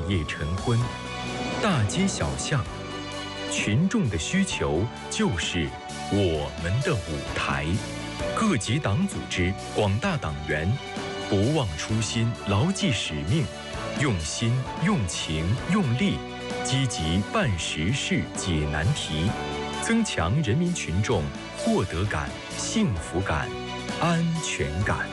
夜晨昏，大街小巷，群众的需求就是我们的舞台。各级党组织、广大党员不忘初心，牢记使命，用心、用情、用力，积极办实事、解难题，增强人民群众获得感、幸福感、安全感。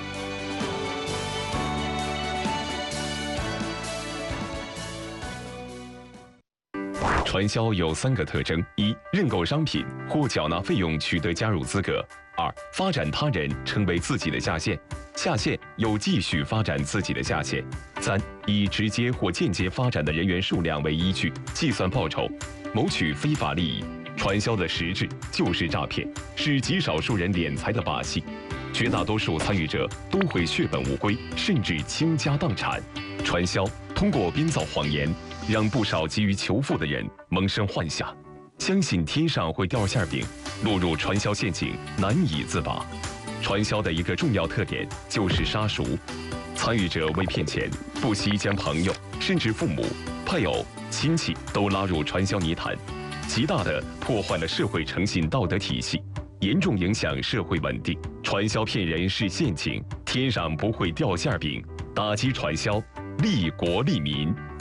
传销有3个特征：一、认购商品或缴纳费用取得加入资格；二、发展他人成为自己的下线，下线又继续发展自己的下线；三、以直接或间接发展的人员数量为依据计算报酬，谋取非法利益。传销的实质就是诈骗，是极少数人敛财的把戏，绝大多数参与者都会血本无归，甚至倾家荡产。传销通过编造谎言，让不少急于求富的人萌生幻想，相信天上会掉馅饼，落入传销陷阱难以自拔。传销的一个重要特点就是杀熟，参与者为骗钱，不惜将朋友甚至父母、配偶、亲戚都拉入传销泥潭，极大地破坏了社会诚信道德体系，严重影响社会稳定。传销骗人是陷阱，天上不会掉馅饼。打击传销，利国利民。